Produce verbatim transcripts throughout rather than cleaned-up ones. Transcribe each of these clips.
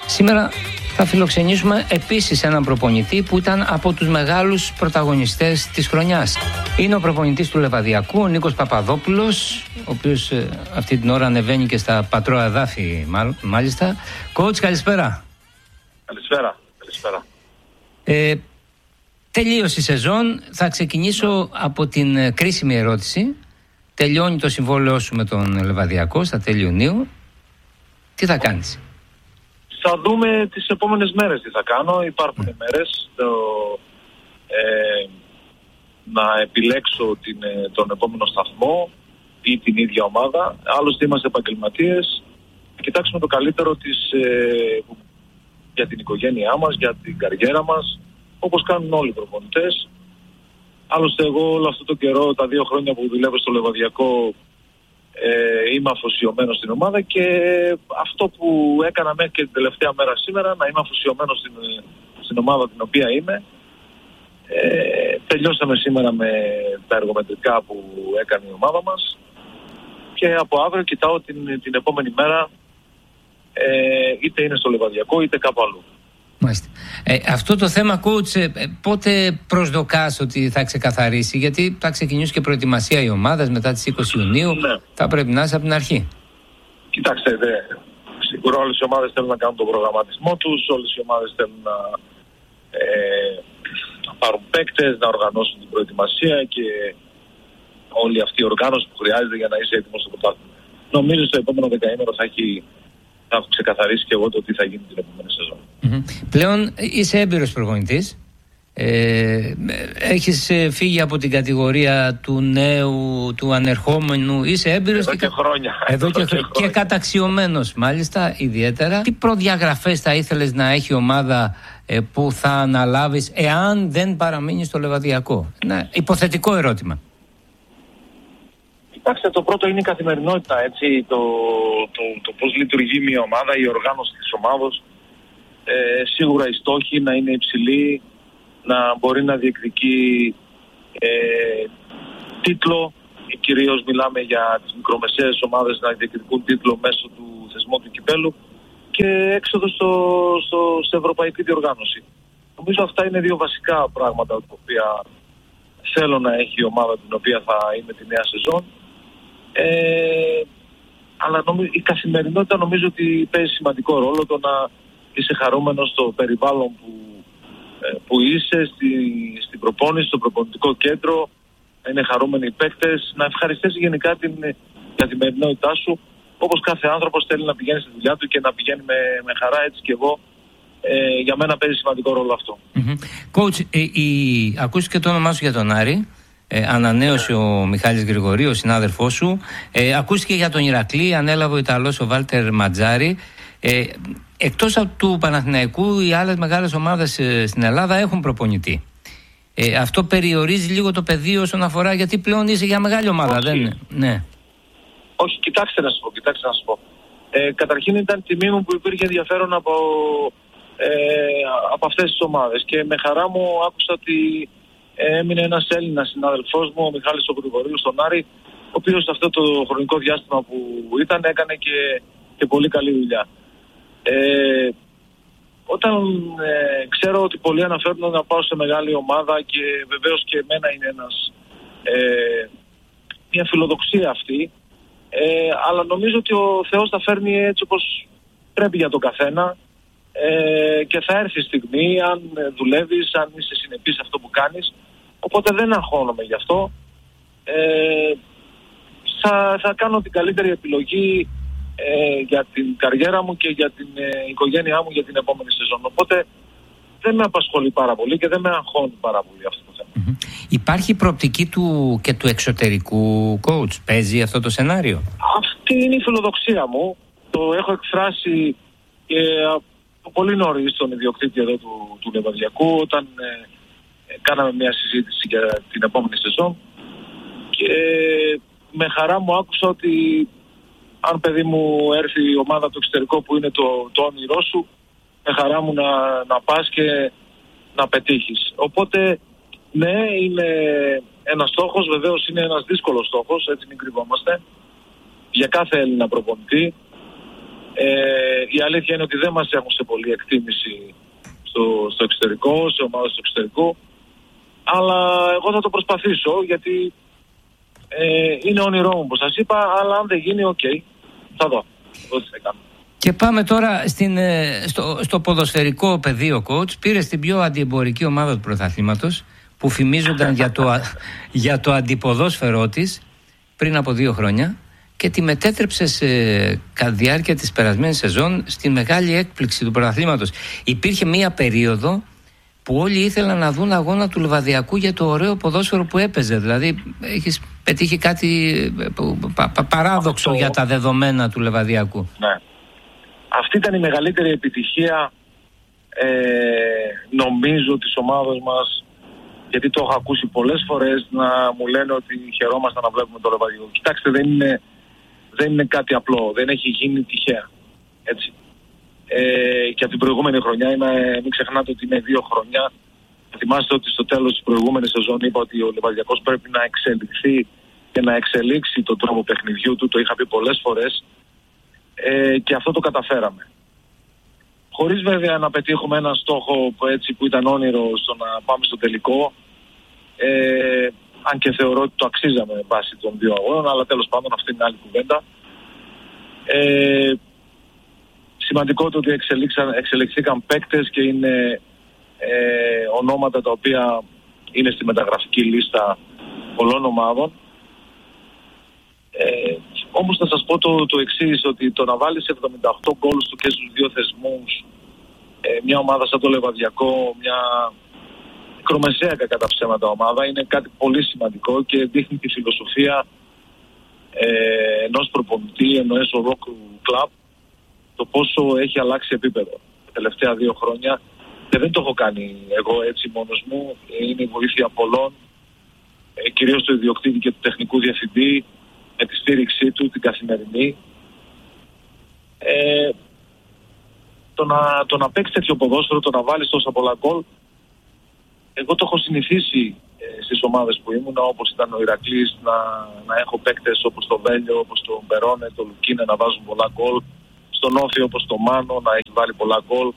Σήμερα θα φιλοξενήσουμε επίσης έναν προπονητή που ήταν από τους μεγάλους πρωταγωνιστές της χρονιάς. Είναι ο προπονητής του Λεβαδιακού, ο Νίκος Παπαδόπουλος, ο οποίος ε, αυτή την ώρα ανεβαίνει και στα πατρόα εδάφη μάλιστα. Coach, καλησπέρα. Καλησπέρα. Καλησπέρα. Ε, τελείωσε η σεζόν. Θα ξεκινήσω από την κρίσιμη ερώτηση. Τελειώνει το συμβόλαιό σου με τον Λεβαδιακό στα τέλη Ιουνίου. Τι θα κάνεις? Θα δούμε τις επόμενες μέρες τι θα κάνω. Υπάρχουν mm. μέρες το, ε, να επιλέξω την, τον επόμενο σταθμό ή την ίδια ομάδα. Άλλωστε είμαστε επαγγελματίες. Κοιτάξουμε το καλύτερο της, ε, για την οικογένειά μας, για την καριέρα μας, όπως κάνουν όλοι οι προπονητές. Άλλωστε εγώ όλο αυτό το καιρό, τα δύο χρόνια που δουλεύω στο Λεβαδιακό, ε, είμαι αφοσιωμένος στην ομάδα και αυτό που έκανα μέχρι και την τελευταία μέρα σήμερα, να είμαι αφοσιωμένος στην, στην ομάδα την οποία είμαι. Ε, τελειώσαμε σήμερα με τα εργομετρικά που έκανε η ομάδα μας και από αύριο κοιτάω την, την επόμενη μέρα, ε, είτε είναι στο Λεβαδιακό είτε κάπου αλλού. Ε, αυτό το θέμα, coach, ε, πότε προσδοκάς ότι θα ξεκαθαρίσει? Γιατί θα ξεκινήσει και προετοιμασία η ομάδα μετά τις είκοσι Ιουνίου. Ναι. Θα πρέπει να είσαι από την αρχή. Κοιτάξτε, δε, σίγουρα όλες οι ομάδες θέλουν να κάνουν τον προγραμματισμό τους, όλες οι ομάδες θέλουν να, ε, να πάρουν παίκτες, να οργανώσουν την προετοιμασία και όλη αυτή η οργάνωση που χρειάζεται για να είσαι έτοιμος στο πρωτάθλημα. Νομίζω στο επόμενο δεκαήμερο θα έχει θα έχω ξεκαθαρίσει και εγώ το τι θα γίνει την επόμενη σεζόν. Mm-hmm. Πλέον είσαι έμπειρος προπονητής. Ε, έχεις φύγει από την κατηγορία του νέου, του ανερχόμενου. Είσαι έμπειρος εδώ και, και χρόνια. Εδώ και, και, χρόνια. Και καταξιωμένος μάλιστα ιδιαίτερα. Τι προδιαγραφές θα ήθελες να έχει η ομάδα ε, που θα αναλάβεις εάν δεν παραμείνεις στο Λεβαδιακό? Ένα υποθετικό ερώτημα. Κοιτάξτε, το πρώτο είναι η καθημερινότητα, έτσι, το, το, το πώς λειτουργεί μια ομάδα, η οργάνωση της ομάδος. Ε, σίγουρα οι στόχοι να είναι υψηλοί, να μπορεί να διεκδικεί ε, τίτλο. Κυρίως μιλάμε για τις μικρομεσαίες ομάδες να διεκδικούν τίτλο μέσω του θεσμού του κυπέλου και έξοδο στο, στο, σε ευρωπαϊκή διοργάνωση. Νομίζω αυτά είναι δύο βασικά πράγματα τα οποία θέλω να έχει η ομάδα την οποία θα είναι τη νέα σεζόν. Ε, αλλά νομίζω, η καθημερινότητα νομίζω ότι παίζει σημαντικό ρόλο, το να είσαι χαρούμενος στο περιβάλλον που, ε, που είσαι, στη, στην προπόνηση, στο προπονητικό κέντρο, να είναι χαρούμενοι οι παίκτες, να ευχαριστήσεις γενικά την καθημερινότητά σου, όπως κάθε άνθρωπος θέλει να πηγαίνει στη δουλειά του και να πηγαίνει με, με χαρά, έτσι και εγώ. Ε, για μένα παίζει σημαντικό ρόλο αυτό. Mm-hmm. Coach, ε, η, ακούστηκε το όνομά σου για τον Άρη. Ε, ανανέωσε yeah. ο Μιχάλης Γρηγορίου, ο συνάδελφός σου. Ε, ακούστηκε για τον Ηρακλή, ανέλαβε ο Ιταλός ο Βάλτερ Ματζάρη. Ε, εκτός από του Παναθηναϊκού, οι άλλες μεγάλες ομάδες ε, στην Ελλάδα έχουν προπονητή. Ε, αυτό περιορίζει λίγο το πεδίο όσον αφορά, γιατί πλέον είσαι για μεγάλη ομάδα, όχι. δεν είναι? Ναι. Όχι, κοιτάξτε να σας πω, κοιτάξτε να σας πω. Ε, καταρχήν ήταν τιμή μου που υπήρχε ενδιαφέρον από, ε, από αυτές τις ομάδες και με χαρά μου άκουσα ότι έμεινε ένας Έλληνας συνάδελφός μου, ο Μιχάλης Γρηγορίου στον Άρη, ο οποίος σε αυτό το χρονικό διάστημα που ήταν έκανε και, και πολύ καλή δουλειά. Ε, όταν ε, ξέρω ότι πολλοί αναφέρουν να πάω σε μεγάλη ομάδα και βεβαίως και εμένα είναι ένας, ε, μια φιλοδοξία αυτή, ε, αλλά νομίζω ότι ο Θεός τα φέρνει έτσι όπως πρέπει για τον καθένα ε, και θα έρθει η στιγμή αν δουλεύεις, αν είσαι συνεπής σε αυτό που κάνεις, οπότε δεν αγχώνομαι γι' αυτό. Ε, θα, θα κάνω την καλύτερη επιλογή ε, για την καριέρα μου και για την ε, οικογένειά μου για την επόμενη σεζόν. Οπότε δεν με απασχολεί πάρα πολύ και δεν με αγχώνει πάρα πολύ αυτό το θέμα. Mm-hmm. Υπάρχει προοπτική του και του εξωτερικού coach? Παίζει αυτό το σενάριο? Αυτή είναι η φιλοδοξία μου. Το έχω εκφράσει και από πολύ νωρίς στον ιδιοκτήτη εδώ του, του Λεβαδιακού, όταν ε, ε, κάναμε μια συζήτηση για την επόμενη σεζόν και ε, με χαρά μου άκουσα ότι αν παιδί μου έρθει η ομάδα του εξωτερικό που είναι το, το όνειρό σου, με χαρά μου να, να πας και να πετύχεις. Οπότε ναι, είναι ένας στόχος, βεβαίως είναι ένας δύσκολος στόχος, έτσι μην κρυβόμαστε, για κάθε Έλληνα προπονητή. Ε, η αλήθεια είναι ότι δεν μας έχουν σε πολλή εκτίμηση στο, στο εξωτερικό, σε ομάδες του εξωτερικού. Αλλά εγώ θα το προσπαθήσω, γιατί ε, είναι όνειρό μου, όπως σας είπα, αλλά αν δεν γίνει, οκ, okay, θα δω. Θα δω τι θα κάνω. Και πάμε τώρα στην, στο, στο ποδοσφαιρικό πεδίο, coach. Πήρε την πιο αντιεμπορική ομάδα του πρωταθλήματος, που φημίζονταν για, το, για το αντιποδόσφαιρό της πριν από δύο χρόνια, και τη μετέτρεψε σε, κατά τη διάρκεια της περασμένης σεζόν, στη μεγάλη έκπληξη του πρωταθλήματος. Υπήρχε μία περίοδο που όλοι ήθελαν να δουν αγώνα του Λιβαδιακού για το ωραίο ποδόσφαιρο που έπαιζε. Δηλαδή έχεις πετύχει κάτι πα, πα, παράδοξο Αυτό... για τα δεδομένα του Λιβαδιακού. Ναι. Αυτή ήταν η μεγαλύτερη επιτυχία, ε, νομίζω, της ομάδας μας, γιατί το έχω ακούσει πολλές φορές να μου λένε ότι χαιρόμαστε να βλέπουμε το Λιβαδιακό. Κοιτάξτε, δεν είναι, δεν είναι κάτι απλό, δεν έχει γίνει τυχαία. Έτσι. Ε, και από την προηγούμενη χρονιά, είμαι, μην ξεχνάτε ότι είναι δύο χρόνια. Θυμάστε ότι στο τέλος της προηγούμενης σεζόν είπα ότι ο Λιβαδιακός πρέπει να εξελιχθεί και να εξελίξει τον τρόπο παιχνιδιού του, το είχα πει πολλές φορές. Ε, και αυτό το καταφέραμε. Χωρίς βέβαια να πετύχουμε έναν στόχο που, έτσι, που ήταν όνειρο στο να πάμε στο τελικό. Ε, αν και θεωρώ ότι το αξίζαμε βάσει των δύο αγώνων, αλλά τέλος πάντων αυτή είναι άλλη κουβέντα. Ε, σημαντικό το ότι εξελιχθήκαν παίκτες και είναι ε, ονόματα τα οποία είναι στη μεταγραφική λίστα πολλών ομάδων. Ε, όμως θα σας πω το, το εξής, ότι το να βάλεις εβδομήντα οκτώ γκολ του και στους δύο θεσμούς, ε, μια ομάδα σαν το Λιβαδιακό, μια μικρομεσαία κατά ψέματα ομάδα, είναι κάτι πολύ σημαντικό και δείχνει τη φιλοσοφία ε, ενός προπονητή, ενός ολόκληρου κλαμπ, το πόσο έχει αλλάξει επίπεδο τα τελευταία δύο χρόνια. Και δεν το έχω κάνει εγώ έτσι μόνος μου, είναι η βοήθεια πολλών, ε, κυρίως του ιδιοκτήτη και του τεχνικού διευθυντή, με τη στήριξή του την καθημερινή. Ε, το, να, το να παίξει τέτοιο ποδόσφαιρο, το να βάλεις τόσα πολλά γκολ, εγώ το έχω συνηθίσει ε, στις ομάδες που ήμουν, όπως ήταν ο Ηρακλής, να, να έχω παίκτες όπως το Βέλιο, όπως το Μπερόνε, το Λουκίνε να βάζουν πολλά γκολ, στον Όφη όπως το Μάνο να έχει βάλει πολλά γκολ.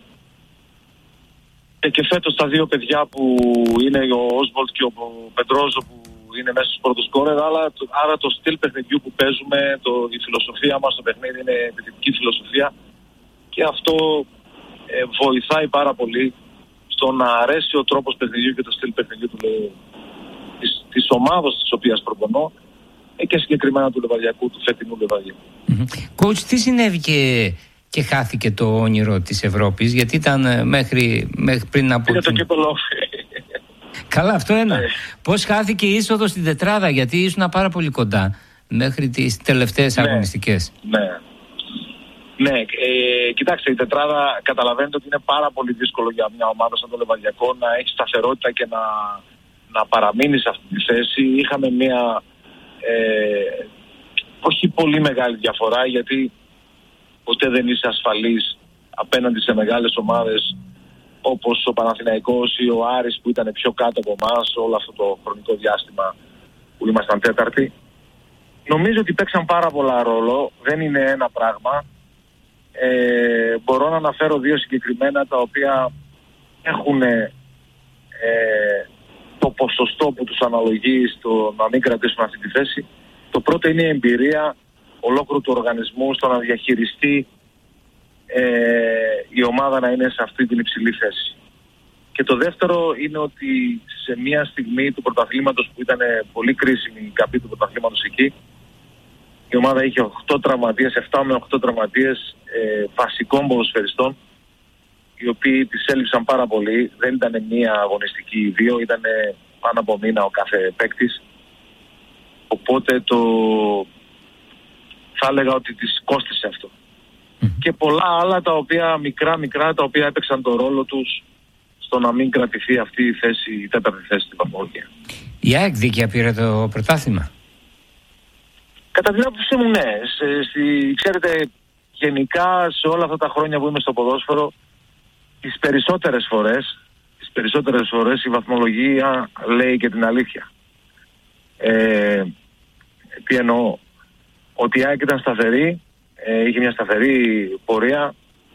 Ε, και φέτος τα δύο παιδιά που είναι ο Όσβολτ και ο Πεντρόζο που είναι μέσα στους πρώτους σκόρερ, αλλά άρα το στυλ παιχνιδιού που παίζουμε, το, η φιλοσοφία μας στο παιχνίδι είναι επιθετική φιλοσοφία και αυτό ε, βοηθάει πάρα πολύ στο να αρέσει ο τρόπος παιχνιδιού και το στυλ παιχνιδιού του, της, της ομάδας της οποίας προπονώ ε, και συγκεκριμένα του Λιβαδιακού, του φετινού Λιβαδιακού. Mm-hmm. Coach, τι συνέβη και, και χάθηκε το όνειρο της Ευρώπης, γιατί ήταν μέχρι, μέχρι πριν από... Είναι το κύπελλο. Καλά, αυτό ένα. Πώς χάθηκε η είσοδο στην τετράδα, γιατί ήσουν πάρα πολύ κοντά μέχρι τις τελευταίες ναι, αγωνιστικές. Ναι. Ναι, ε, κοιτάξτε, η τετράδα καταλαβαίνετε ότι είναι πάρα πολύ δύσκολο για μια ομάδα σαν το Λιβαδιακό να έχει σταθερότητα και να, να παραμείνει σε αυτή τη θέση. Είχαμε μια ε, όχι πολύ μεγάλη διαφορά, γιατί ποτέ δεν είσαι ασφαλής απέναντι σε μεγάλες ομάδες όπως ο Παναθηναϊκός ή ο Άρης που ήταν πιο κάτω από εμάς όλο αυτό το χρονικό διάστημα που ήμασταν τέταρτοι. Νομίζω ότι παίξαν πάρα πολλά ρόλο, δεν είναι ένα πράγμα. Ε, μπορώ να αναφέρω δύο συγκεκριμένα τα οποία έχουν ε, το ποσοστό που τους αναλογεί στο να μην κρατήσουν αυτή τη θέση. Το πρώτο είναι η εμπειρία ολόκληρου του οργανισμού στο να διαχειριστεί ε, η ομάδα να είναι σε αυτή την υψηλή θέση. Και το δεύτερο είναι ότι σε μια στιγμή του πρωταθλήματος που ήταν πολύ κρίσιμη η καπή του πρωταθλήματος εκεί, η ομάδα είχε οκτώ τραυματίες, επτά με οκτώ τραυματίες ε, βασικών ποδοσφαιριστών, οι οποίοι τις έλειψαν πάρα πολύ. Δεν ήταν μία αγωνιστική ή δύο, ήταν πάνω από μήνα ο κάθε παίκτης. Οπότε το... θα έλεγα ότι τις κόστισε αυτό. Mm. Και πολλά άλλα τα οποία μικρά μικρά τα οποία έπαιξαν τον ρόλο τους στο να μην κρατηθεί αυτή η θέση, η τέταρτη θέση στην βαθμολογία. Η ΑΕΚ δίκαια πήρε το πρωτάθλημα. Κατά την άποψή μου, ναι. Σε, στη, ξέρετε, γενικά σε όλα αυτά τα χρόνια που είμαι στο ποδόσφαιρο, τις περισσότερες φορές, τις περισσότερες φορές η βαθμολογία λέει και την αλήθεια. Ε, τι εννοώ? Ότι η ΑΕΚ ήταν σταθερή, ε, είχε μια σταθερή πορεία,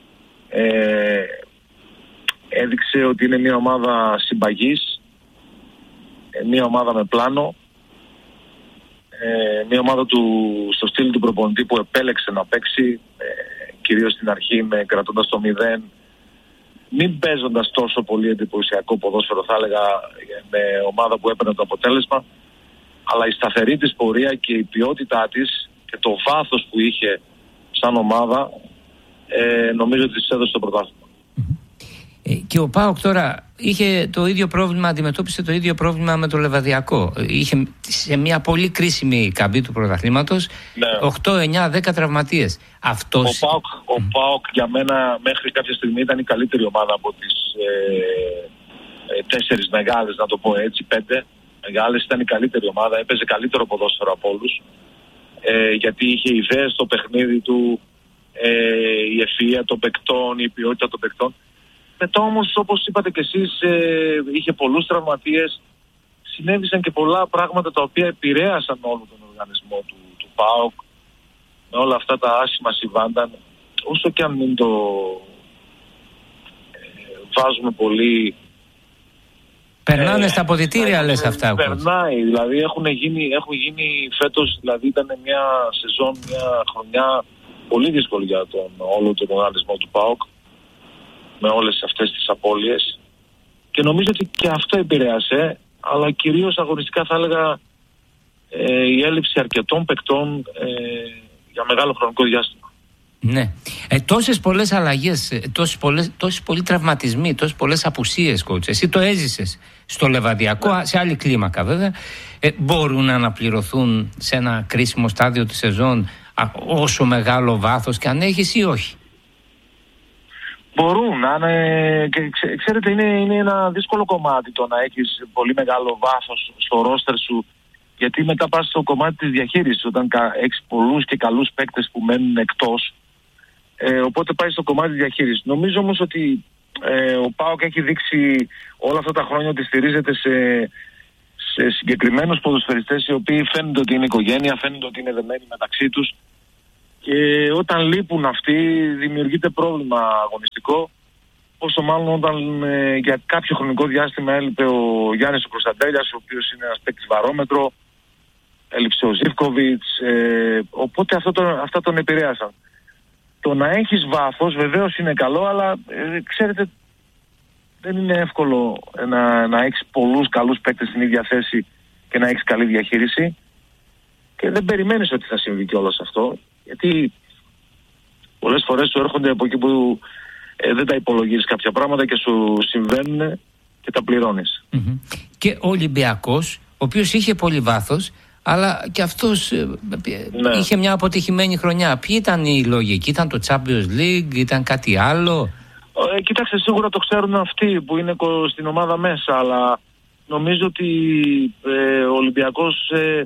Ε, έδειξε ότι είναι μια ομάδα συμπαγής, μια ομάδα με πλάνο, ε, μια ομάδα του, στο στυλ του προπονητή που επέλεξε να παίξει, ε, κυρίως στην αρχή με κρατώντας το μηδέν, μην παίζοντας τόσο πολύ εντυπωσιακό ποδόσφαιρο, θα έλεγα, με ομάδα που έπαιρνε το αποτέλεσμα, αλλά η σταθερή της πορεία και η ποιότητά της και το βάθος που είχε σαν ομάδα, ε, νομίζω ότι της έδωσε το πρωτάθλημα. Ε, και ο ΠΑΟΚ τώρα είχε το ίδιο πρόβλημα, αντιμετώπισε το ίδιο πρόβλημα με το Λεβαδιακό. Είχε σε μια πολύ κρίσιμη καμπή του πρωταθλήματος, ναι, οκτώ, εννιά, δέκα τραυματίες. Αυτός... Ο ΠΑΟΚ, ο ΠΑΟΚ για μένα μέχρι κάποια στιγμή ήταν η καλύτερη ομάδα από τις ε, ε, τέσσερις μεγάλες, να το πω έτσι, πέντε μεγάλες. Ήταν η καλύτερη ομάδα, έπαιζε καλύτερο ποδόσφαιρο από όλους, ε, γιατί είχε ιδέες στο παιχνίδι του, ε, η ευφυΐα των παικτών, η ποιότητα των παικτών. Μετά όμως, όπως είπατε και εσείς, ε, είχε πολλούς τραυματίες, συνέβησαν και πολλά πράγματα τα οποία επηρέασαν όλο τον οργανισμό του, του ΠΑΟΚ, με όλα αυτά τα άσχημα συμβάντα, όσο και αν μην το ε, βάζουμε πολύ... Περνάνε ε, στα αποδυτήρια, ε, λες αυτά. Περνάει, δηλαδή έχουν γίνει, έχουν γίνει φέτος, δηλαδή ήταν μια σεζόν, μια χρονιά πολύ δύσκολη για τον, όλο τον οργανισμό του ΠΑΟΚ, με όλες αυτές τις απώλειες, και νομίζω ότι και αυτό επηρέασε, αλλά κυρίως αγωνιστικά θα έλεγα ε, η έλλειψη αρκετών παικτών ε, για μεγάλο χρονικό διάστημα. Ναι. Ε, τόσες πολλές αλλαγές, τόσες, πολλές, τόσες πολλοί τραυματισμοί, τόσες πολλές απουσίες, coach. Εσύ το έζησες στο Λεβαδιακό, ναι, σε άλλη κλίμακα βέβαια. Ε, μπορούν να αναπληρωθούν σε ένα κρίσιμο στάδιο της σεζόν α, όσο μεγάλο βάθος και αν έχεις ή όχι? Μπορούν, αν, ε, και ξέ, ξέρετε, είναι, είναι ένα δύσκολο κομμάτι το να έχεις πολύ μεγάλο βάθος στο ρόστερ σου, γιατί μετά πας στο κομμάτι της διαχείρισης, όταν κα, έχεις πολλούς και καλούς παίκτες που μένουν εκτός, ε, οπότε πάει στο κομμάτι της διαχείρισης. Νομίζω όμως ότι ε, ο ΠΑΟΚ έχει δείξει όλα αυτά τα χρόνια ότι στηρίζεται σε, σε συγκεκριμένους ποδοσφαιριστές, οι οποίοι φαίνονται ότι είναι οικογένεια, φαίνονται ότι είναι δεμένοι μεταξύ τους. Και όταν λείπουν αυτοί δημιουργείται πρόβλημα αγωνιστικό, όσο μάλλον όταν ε, για κάποιο χρονικό διάστημα έλειπε ο Γιάννης ο Κωνσταντέλιας, ο οποίος είναι ένας παίκτης βαρόμετρο, έλειψε ο Ζίβκοβιτς, ε, οπότε αυτό το, αυτά τον επηρέασαν. Το να έχεις βάθος βεβαίως είναι καλό, αλλά ε, ξέρετε, δεν είναι εύκολο να, να έχεις πολλούς καλούς παίκτες στην ίδια θέση και να έχεις καλή διαχείριση, και δεν περιμένεις ότι θα συμβεί κιόλας αυτό. Γιατί πολλές φορές σου έρχονται από εκεί που ε, δεν τα υπολογίζεις κάποια πράγματα και σου συμβαίνουν και τα πληρώνεις. Mm-hmm. Και ο Ολυμπιακός, ο οποίος είχε πολύ βάθος, αλλά και αυτός ε, ναι. είχε μια αποτυχημένη χρονιά. Ποιοι ήταν οι λόγοι? Ήταν το Champions League, ήταν κάτι άλλο? Ε, κοίταξε, σίγουρα το ξέρουν αυτοί που είναι στην ομάδα μέσα, αλλά νομίζω ότι ε, ο Ολυμπιακός ε,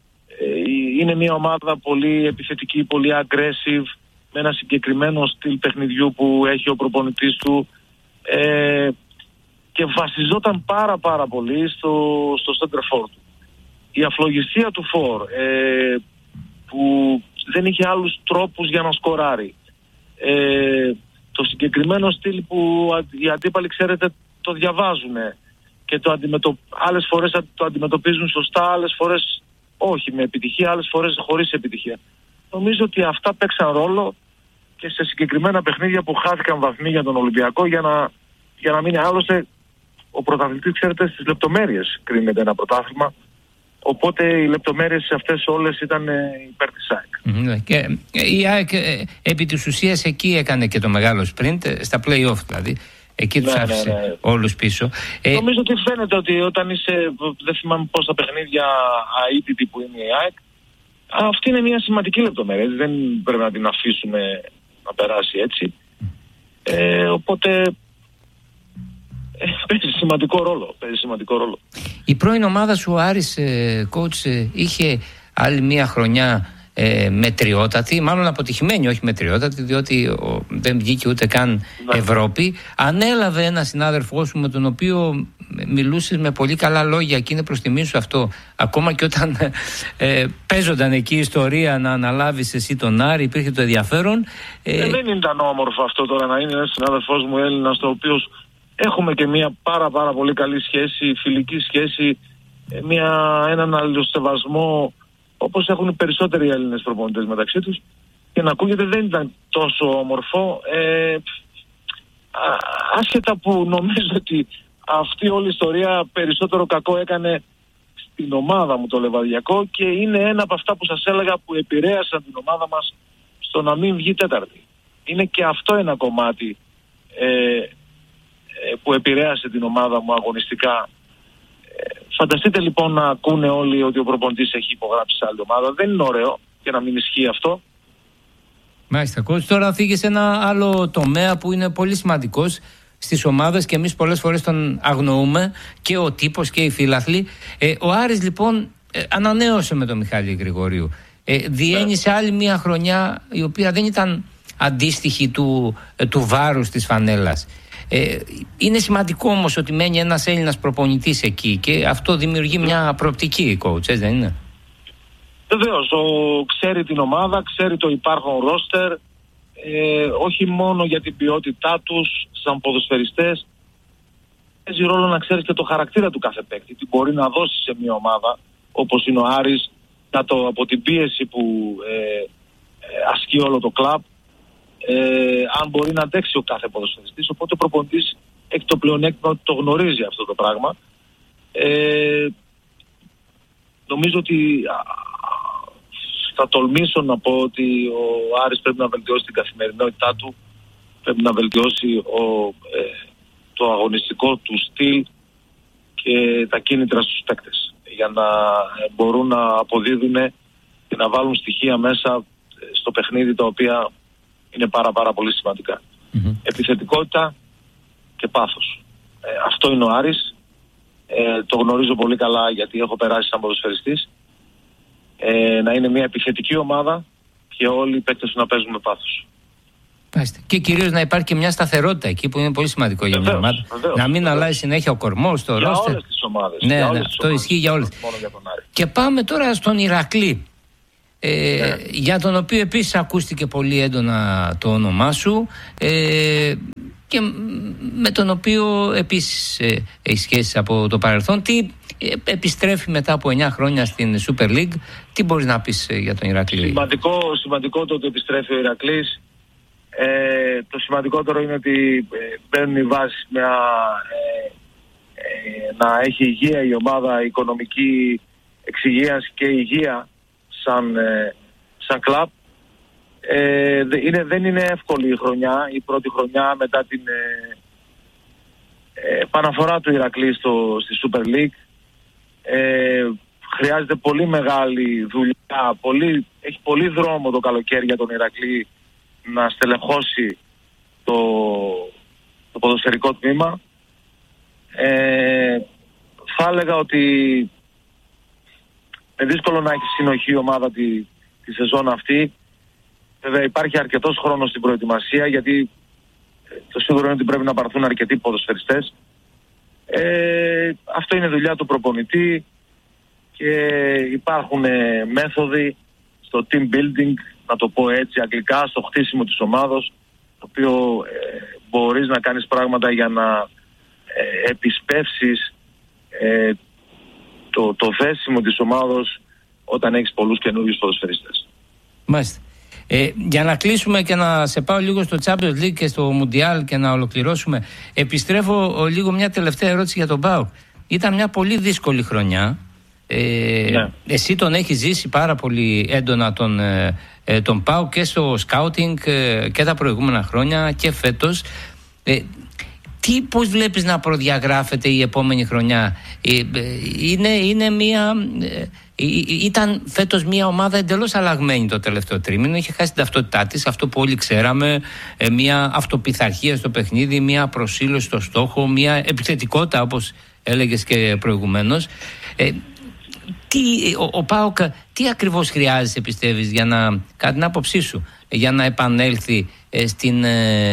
είναι μια ομάδα πολύ επιθετική, πολύ aggressive, με ένα συγκεκριμένο στυλ παιχνιδιού που έχει ο προπονητής του, ε, και βασιζόταν πάρα πάρα πολύ στο, στο center for του. Η αφλογιστία του φορ, ε, που δεν είχε άλλους τρόπους για να σκοράρει, ε, το συγκεκριμένο στυλ που οι αντίπαλοι, ξέρετε, το διαβάζουν και το αντιμετω... άλλες φορές το αντιμετωπίζουν σωστά, άλλες φορές όχι με επιτυχία, άλλες φορές χωρίς επιτυχία. Νομίζω ότι αυτά παίξαν ρόλο και σε συγκεκριμένα παιχνίδια που χάθηκαν βαθμοί για τον Ολυμπιακό, για να, για να μείνει. Άλλωστε, ο πρωταθλητής, ξέρετε, στις λεπτομέρειες κρίνεται ένα πρωτάθλημα. Οπότε οι λεπτομέρειες αυτές όλες ήταν υπέρ της ΑΕΚ. Mm-hmm. Και η ΑΕΚ ε, επί της ουσίας εκεί έκανε και το μεγάλο sprint, στα play-off δηλαδή. Εκεί τους ναι, άφησε ναι, ναι. όλους πίσω. Νομίζω ότι φαίνεται ότι όταν είσαι, δεν θυμάμαι πόσα παιχνίδια αίτητη που είναι η ΑΕΚ, αυτή είναι μια σημαντική λεπτομέρεια. Δεν πρέπει να την αφήσουμε να περάσει έτσι. Ε, οπότε ε, παίζει σημαντικό ρόλο. Παίζει σημαντικό ρόλο. Η πρώην ομάδα σου, ο Άρης, ε, coach, ε, είχε άλλη μια χρονιά ε, μετριότατη, μάλλον αποτυχημένη, όχι μετριότατη, διότι ο, δεν βγήκε ούτε καν ναι. Ευρώπη. Ανέλαβε ένα συνάδελφό σου με τον οποίο μιλούσες με πολύ καλά λόγια και είναι προς τιμή σου αυτό. Ακόμα και όταν ε, παίζονταν εκεί η ιστορία να αναλάβεις εσύ τον Άρη, υπήρχε το ενδιαφέρον. Ε, ε, δεν ήταν όμορφο αυτό τώρα να είναι ένας συνάδελφός μου Έλληνας, το οποίο έχουμε και μια πάρα πάρα πολύ καλή σχέση, φιλική σχέση, μια, έναν αλληλοσεβασμό όπως έχουν οι περισσότεροι Έλληνες προπονητές μεταξύ τους, και να ακούγεται δεν ήταν τόσο όμορφο, ε, άσχετα που νομίζω ότι αυτή όλη η ιστορία περισσότερο κακό έκανε στην ομάδα μου, το Λεβαδιακό, και είναι ένα από αυτά που σας έλεγα που επηρέασαν την ομάδα μας στο να μην βγει τέταρτη. Είναι και αυτό ένα κομμάτι ε, ε, που επηρέασε την ομάδα μου αγωνιστικά. Ε, φανταστείτε λοιπόν να ακούνε όλοι ότι ο προπονητής έχει υπογράψει σε άλλη ομάδα. Δεν είναι ωραίο και να μην ισχύει αυτό. Μάλιστα, coach, τώρα φύγει σε ένα άλλο τομέα που είναι πολύ σημαντικός στις ομάδες και εμείς πολλές φορές τον αγνοούμε, και ο τύπος και οι φίλαθλοι. Ε, ο Άρης λοιπόν ε, ανανέωσε με τον Μιχάλη Γρηγορίου. Ε, διένυσε άλλη μια χρονιά η οποία δεν ήταν αντίστοιχη του, ε, του βάρους της φανέλας. Ε, είναι σημαντικό όμως ότι μένει ένας Έλληνας προπονητής εκεί, και αυτό δημιουργεί μια προοπτική, coach, έτσι δεν είναι? Βεβαίως, ξέρει την ομάδα, ξέρει το υπάρχον ρόστερ, ε, όχι μόνο για την ποιότητά τους σαν ποδοσφαιριστές. Παίζει ρόλο να ξέρεις και το χαρακτήρα του κάθε παίκτη, τι μπορεί να δώσει σε μια ομάδα όπως είναι ο Άρης, κάτω από την πίεση που ε, ε, ασκεί όλο το κλαμπ, ε, αν μπορεί να αντέξει ο κάθε ποδοσφαιριστής. Οπότε ο προπονητής έχει το πλεονέκτημα ότι το γνωρίζει αυτό το πράγμα. Ε, νομίζω ότι θα τολμήσω να πω ότι ο Άρης πρέπει να βελτιώσει την καθημερινότητά του, πρέπει να βελτιώσει ο, ε, το αγωνιστικό του στυλ και τα κίνητρα στους παίκτες, για να ε, μπορούν να αποδίδουν και να βάλουν στοιχεία μέσα στο παιχνίδι, τα οποία είναι πάρα πάρα πολύ σημαντικά. Mm-hmm. Επιθετικότητα και πάθος. Ε, αυτό είναι ο Άρης. Ε, το γνωρίζω πολύ καλά γιατί έχω περάσει σαν ποδοσφαιριστής. Ε, να είναι μια επιθετική ομάδα και όλοι οι παίκτες να παίζουν με πάθος. Και κυρίως να υπάρχει και μια σταθερότητα εκεί, που είναι πολύ σημαντικό για μια ομάδα. Βεβαίως, να μην βεβαίως. αλλάζει συνέχεια ο κορμός, το ρόστερ. Για όλες τις ομάδες. Ναι, για ναι, όλες τις αυτό ομάδες, ισχύει για όλες. μόνο για τον Άρη. Και πάμε τώρα στον Ηρακλή. Ε, ναι. Για τον οποίο επίσης ακούστηκε πολύ έντονα το όνομά σου, ε, και με τον οποίο επίσης ε, έχει σχέσεις από το παρελθόν. Τι ε, επιστρέφει μετά από εννιά χρόνια στην Super League, τι μπορείς να πεις ε, για τον Ηρακλή? Σημαντικό, σημαντικό το ότι επιστρέφει ο Ηρακλής. Ε, το σημαντικότερο είναι ότι ε, μπαίνουν οι βάσεις με, ε, ε, να έχει υγεία η ομάδα, οικονομική εξυγίανση και υγεία σαν, ε, σαν κλαμπ. Ε, είναι, δεν είναι εύκολη η χρονιά, η πρώτη χρονιά μετά την ε, ε, επαναφορά του Ηρακλή στο, στη Super League. Ε, χρειάζεται πολύ μεγάλη δουλειά, πολύ, έχει πολύ δρόμο το καλοκαίρι για τον Ηρακλή να στελεχώσει το, το ποδοσφαιρικό τμήμα. Ε, θα έλεγα ότι είναι δύσκολο να έχει συνοχή η ομάδα τη, τη σεζόν αυτή. Βέβαια υπάρχει αρκετός χρόνος στην προετοιμασία, γιατί το σίγουρο είναι ότι πρέπει να πάρθουν αρκετοί ποδοσφαιριστές. Ε, αυτό είναι δουλειά του προπονητή και υπάρχουν ε, μέθοδοι στο team building, να το πω έτσι αγγλικά, στο χτίσιμο της ομάδος, το οποίο ε, μπορείς να κάνεις πράγματα για να ε, επισπεύσεις ε, το, το δέσιμο της ομάδος όταν έχεις πολλούς καινούριους ποδοσφαιριστές. Μάλιστα. Ε, για να κλείσουμε και να σε πάω λίγο στο Champions League και στο Mundial και να ολοκληρώσουμε, επιστρέφω λίγο μια τελευταία ερώτηση για τον ΠΑΟΚ. Ήταν μια πολύ δύσκολη χρονιά. Ε, ναι. Εσύ τον έχεις ζήσει πάρα πολύ έντονα τον, ε, τον ΠΑΟΚ και στο σκάουτινγκ ε, και τα προηγούμενα χρόνια και φέτος. Ε, τι, πώς βλέπεις να προδιαγράφεται η επόμενη χρονιά? Ε, είναι, είναι μια... Ε, Ήταν φέτος μια ομάδα εντελώς αλλαγμένη το τελευταίο τρίμηνο. Είχε χάσει την ταυτότητά της, αυτό που όλοι ξέραμε. Μια αυτοπιθαρχία στο παιχνίδι, μια προσήλωση στο στόχο, μια επιθετικότητα, όπως έλεγες και προηγουμένως. Ε, τι, ο, ο ΠΑΟΚ τι ακριβώς χρειάζεται, πιστεύεις, για να, κατά την άποψή σου, για να επανέλθει ε, στην, ε,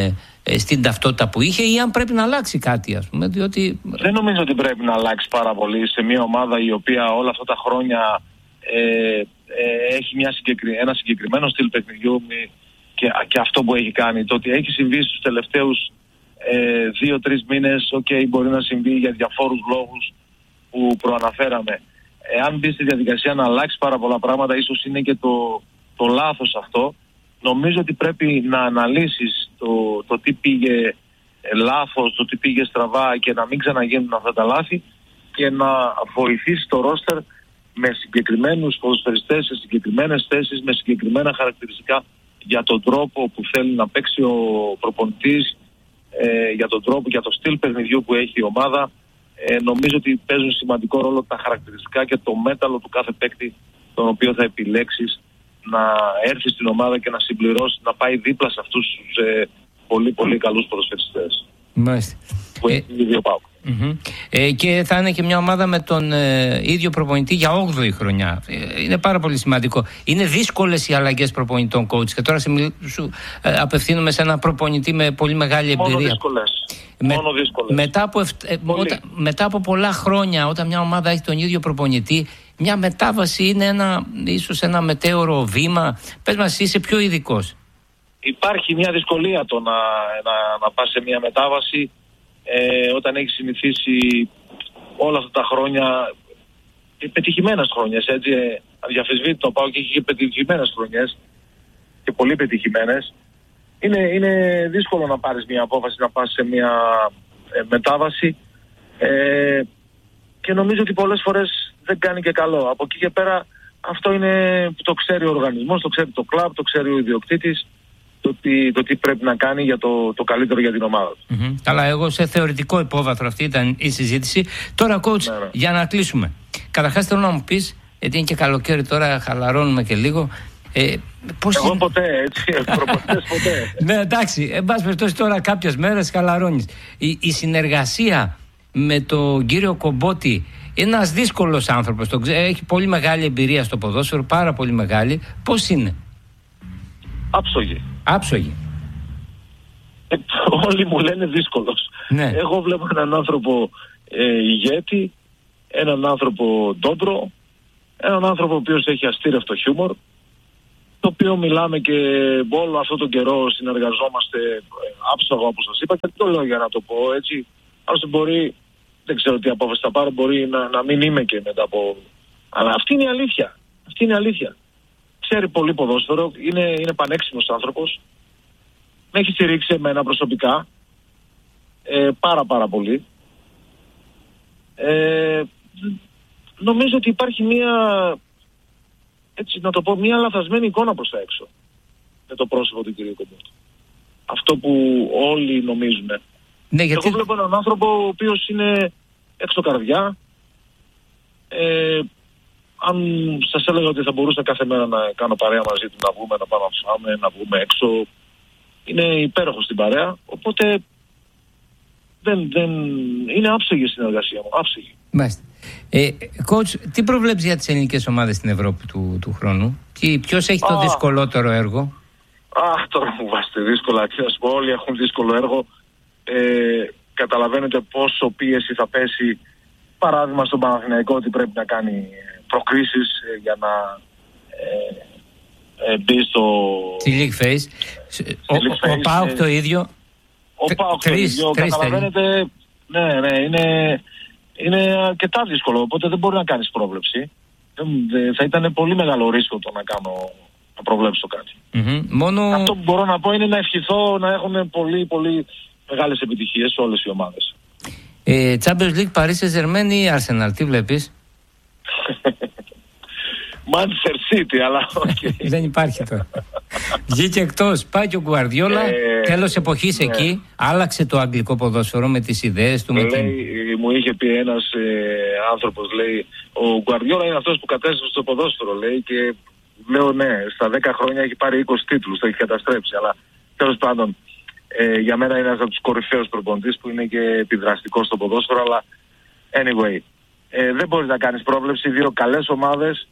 ε, στην ταυτότητα που είχε, ή αν πρέπει να αλλάξει κάτι, ας πούμε, διότι... Δεν νομίζω ότι πρέπει να αλλάξει πάρα πολύ σε μια ομάδα η οποία όλα αυτά τα χρόνια ε, ε, έχει μια συγκεκρι... ένα συγκεκριμένο στυλ παιχνιδιού και, και αυτό που έχει κάνει. Το ότι έχει συμβεί στους τελευταίους ε, δύο-τρεις μήνες, okay, μπορεί να συμβεί για διαφόρους λόγους που προαναφέραμε. Εάν μπει στη διαδικασία να αλλάξει πάρα πολλά πράγματα, ίσως είναι και το, το λάθος αυτό. Νομίζω ότι πρέπει να αναλύσεις το, το τι πήγε λάθος, το τι πήγε στραβά και να μην ξαναγίνουν αυτά τα λάθη και να βοηθήσεις το ρόστερ με συγκεκριμένους ποδοσφαιριστές σε συγκεκριμένες θέσεις, με συγκεκριμένα χαρακτηριστικά για τον τρόπο που θέλει να παίξει ο προπονητής, ε, για τον τρόπο, για το στυλ παιχνιδιού που έχει η ομάδα. Ε, νομίζω ότι παίζουν σημαντικό ρόλο τα χαρακτηριστικά και το μέταλλο του κάθε παίκτη τον οποίο θα επιλέξεις να έρθει στην ομάδα και να συμπληρώσει, να πάει δίπλα σε αυτούς τους ε, πολύ πολύ καλούς ποδοσφαιριστές. Μάλιστα. Που έχει οι δύο ΠΑΟΚ. Mm-hmm. Ε, και θα είναι και μια ομάδα με τον ε, ίδιο προπονητή για όγδοη χρονιά. Ε, είναι πάρα πολύ σημαντικό. Είναι δύσκολες οι αλλαγές προπονητών, coach. Και τώρα σου ε, απευθύνομαι σε ένα προπονητή με πολύ μεγάλη εμπειρία. Μόνο δύσκολες. Με, Μόνο δύσκολες. Μετά, από, ε, όταν, μετά από πολλά χρόνια, όταν μια ομάδα έχει τον ίδιο προπονητή, μια μετάβαση είναι ένα, ίσως ένα μετέωρο βήμα. Πες μας, είσαι πιο ειδικός. Υπάρχει μια δυσκολία το να, να, να πας σε μια μετάβαση ε, όταν έχει συνηθίσει όλα αυτά τα χρόνια και πετυχημένες χρονιές, έτσι, ε, αδιαφεσβήτητο το πάω και έχει και πετυχημένες χρονιές και πολύ πετυχημένες. Είναι, είναι δύσκολο να πάρεις μια απόφαση να πας σε μια ε, μετάβαση ε, και νομίζω ότι πολλές φορές δεν κάνει και καλό. Από εκεί και πέρα αυτό είναι που το ξέρει ο οργανισμός, το ξέρει το κλαμπ, το ξέρει ο ιδιοκτήτης, το τι, το τι πρέπει να κάνει για το, το καλύτερο για την ομάδα του. Mm-hmm. Αλλά εγώ σε θεωρητικό υπόβαθρο αυτή ήταν η συζήτηση. Τώρα, coach, ναι, ναι. για να κλείσουμε. Καταρχάς θέλω να μου πεις, γιατί είναι και καλοκαίρι τώρα, χαλαρώνουμε και λίγο. Ε, πώς εγώ είναι... ποτέ, έτσι, προπονητές ποτέ. Ναι, εντάξει, εν πάση περιπτώσει τώρα κάποιες μέρες χαλαρώνεις. Η, η συνεργασία με τον κύριο Κομπότη, είναι ένας δύσκολος άνθρωπος, το, έχει πολύ μεγάλη εμπειρία στο ποδόσφαιρο, πάρα πολύ μεγάλη. Πώς είναι? Άψογη. Άψογη. Ε, όλοι μου λένε δύσκολος. Ναι. Εγώ βλέπω έναν άνθρωπο ε, ηγέτη, έναν άνθρωπο ντόντρο, έναν άνθρωπο ο οποίος έχει αστήρευτο χιούμορ, το οποίο μιλάμε και όλο αυτόν τον καιρό συνεργαζόμαστε άψογα, όπως σας είπα, και το λέω για να το πω έτσι. Όσο μπορεί, δεν ξέρω τι απόφαση θα πάρω, μπορεί να, να μην είμαι και μετά από... Αλλά αυτή είναι η αλήθεια. Αυτή είναι η αλήθεια. Ξέρει πολύ ποδόσφαιρο, είναι, είναι πανέξυπνος άνθρωπος. Με έχει στηρίξει εμένα προσωπικά ε, πάρα πάρα πολύ. Ε, νομίζω ότι υπάρχει μία, έτσι να το πω, μία λαθασμένη εικόνα προς τα έξω με το πρόσωπο του κ. Κομπότη. Αυτό που όλοι νομίζουν. Ναι, γιατί... Εγώ βλέπω έναν άνθρωπο ο οποίος είναι έξω καρδιά. Ε, αν σας έλεγα ότι θα μπορούσα κάθε μέρα να κάνω παρέα μαζί του, να βγούμε, να πάμε να φάμε, να βγούμε έξω, είναι υπέροχος στην παρέα, οπότε δεν, δεν... είναι άψογη η συνεργασία μου, άψογη. Μάλιστα. Ε, coach, τι προβλέψεις για τις ελληνικές ομάδες στην Ευρώπη του, του χρόνου? Τι, ποιος έχει το ah. δυσκολότερο έργο? Αχ, ah, τώρα μου βάζετε δύσκολα. Τι να σου πω, όλοι έχουν δύσκολο έργο. Ε, καταλαβαίνετε πόσο πίεση θα πέσει, παράδειγμα στον Παναθηναϊκό, ότι πρέπει να κάνει προκρίσεις ε, για να ε, ε, μπει στο... Στη League Phase. Ο, ο, ο ΠΑΟΚ το ίδιο. Ο ΠΑΟΚ το ίδιο. Καταλαβαίνετε, ναι, ναι, είναι, είναι αρκετά δύσκολο, οπότε δεν μπορεί να κάνεις πρόβλεψη. Ε, θα ήταν πολύ μεγάλο ρίσκο το να κάνω, να προβλέψω κάτι. Mm-hmm. Μόνο... Αυτό που μπορώ να πω είναι να ευχηθώ να έχουν πολύ, πολύ μεγάλες επιτυχίες σε όλες οι ομάδες. Ε, Champions League, Paris Saint-Germain ή Arsenal, τι βλέπεις? Manchester City, αλλά όχι. Okay. Δεν υπάρχει τώρα. Βγήκε εκτός, πάει και ο Γκουαρδιόλα, ε, τέλος εποχής ναι. εκεί, άλλαξε το αγγλικό ποδόσφαιρο με τις ιδέες του. Λέει, με την... Μου είχε πει ένας ε, άνθρωπος, λέει, ο Γκουαρδιόλα είναι αυτός που κατέστησε στο ποδόσφαιρο, λέει, και λέω ναι, στα δέκα χρόνια έχει πάρει είκοσι τίτλους, το έχει καταστρέψει, αλλά τέλος πάντων ε, για μένα είναι ένας από τους κορυφαίους προπονητές που είναι και επιδραστικός στο ποδόσφαιρο, αλλά anyway, ε, δεν μπορείς να κάνεις πρόβλεψη, δύο καλές ομάδες,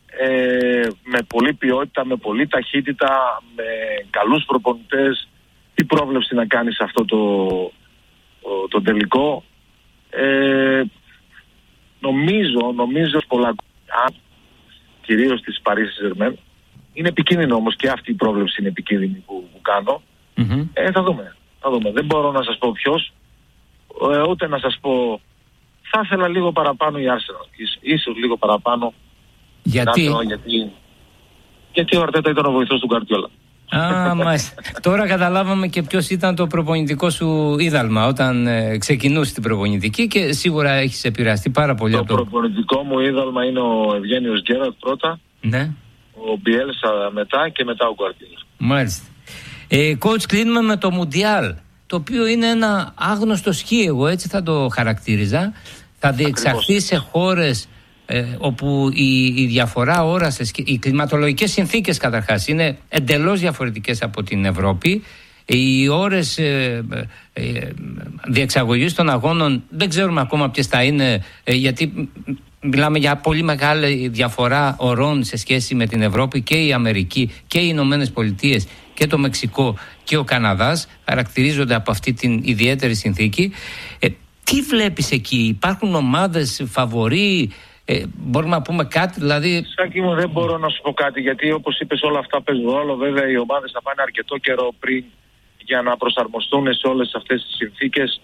Ε, με πολλή ποιότητα, με πολλή ταχύτητα, με καλούς προπονητές τι πρόβλεψη να κάνει σε αυτό το, το, το τελικό. Ε, νομίζω, νομίζω πολλά, κυρίως της Paris Saint-Germain, είναι επικίνδυνο όμως και αυτή η πρόβλεψη είναι επικίνδυνη που, που κάνω. Mm-hmm. Ε, θα δούμε, θα δούμε. Δεν μπορώ να σας πω ποιος, ε, ούτε να σας πω. Θα ήθελα λίγο παραπάνω η Arsenal, ίσως λίγο παραπάνω. Γιατί? Arsenal, γιατί, γιατί ο Αρτέτα ήταν ο βοηθός του Γκουαρδιόλα. Α, μάλιστα. Τώρα καταλάβαμε και ποιος ήταν το προπονητικό σου είδαλμα όταν ε, ξεκινούσε την προπονητική και σίγουρα έχεις επηρεαστεί πάρα πολύ. Το από το προπονητικό μου είδαλμα είναι ο Ευγένιος Γκέραρτ πρώτα, ναι. Ο Μπιέλσα μετά και μετά ο Γκουαρδιόλα. Μάλιστα. Ε, coach, κλείνουμε με το Μουντιάλ, το οποίο είναι ένα άγνωστο σκι, εγώ έτσι θα το χαρακτήριζα. Θα διεξαχθεί σε χώρες ε, όπου η, η διαφορά ώρας, οι κλιματολογικές συνθήκες καταρχάς είναι εντελώς διαφορετικές από την Ευρώπη. Οι ώρες ε, ε, διεξαγωγής των αγώνων δεν ξέρουμε ακόμα ποιες θα είναι, ε, γιατί μιλάμε για πολύ μεγάλη διαφορά ωρών σε σχέση με την Ευρώπη. Και η Αμερική και οι Ηνωμένες Πολιτείες και το Μεξικό και ο Καναδάς χαρακτηρίζονται από αυτή την ιδιαίτερη συνθήκη. Ε, τι βλέπεις εκεί, υπάρχουν ομάδες φαβορί, ε, μπορούμε να πούμε κάτι δηλαδή? Σάκη μου, δεν μπορώ να σου πω κάτι, γιατί όπως είπες όλα αυτά παίζουν ρόλο. Βέβαια οι ομάδες θα πάνε αρκετό καιρό πριν για να προσαρμοστούν σε όλες αυτές τις συνθήκες.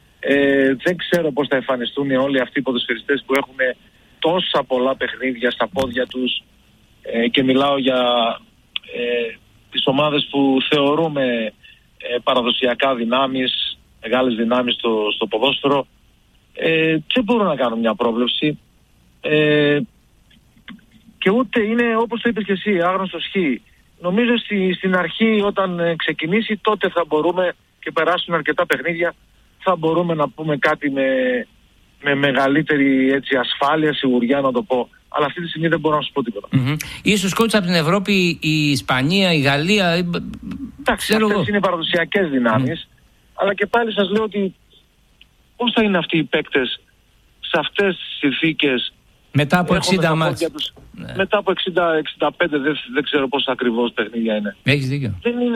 Ε, δεν ξέρω πώς θα εμφανιστούν όλοι αυτοί οι ποδοσφαιριστές που έχουν τόσα πολλά παιχνίδια στα πόδια τους, ε, και μιλάω για ε, τις ομάδες που θεωρούμε ε, παραδοσιακά δυνάμεις, μεγάλες δυνάμεις στο, στο ποδόσφαιρο. Ε, δεν μπορώ να κάνω μια πρόβλεψη, ε, και ούτε είναι, όπως το είπες και εσύ, άγνωστο χ. Νομίζω στη, στην αρχή όταν ε, ξεκινήσει, τότε θα μπορούμε και περάσουν αρκετά παιχνίδια, θα μπορούμε να πούμε κάτι με, με μεγαλύτερη έτσι, ασφάλεια, σιγουριά να το πω. Αλλά αυτή τη στιγμή δεν μπορώ να σου πω τίποτα. Mm-hmm. Ίσως coach από την Ευρώπη, η Ισπανία, η Γαλλία. Εντάξει, αυτές είναι παραδοσιακές δυνάμεις. Mm. Αλλά και πάλι σας λέω ότι πώς θα είναι αυτοί οι παίκτες σε αυτές τις συνθήκες μετά από εξήντα μάτς. Ναι. Μετά από εξήντα εξήντα πέντε δεν, δεν ξέρω πόσα ακριβώς παιχνίδια είναι. Έχεις δίκιο. Δεν είναι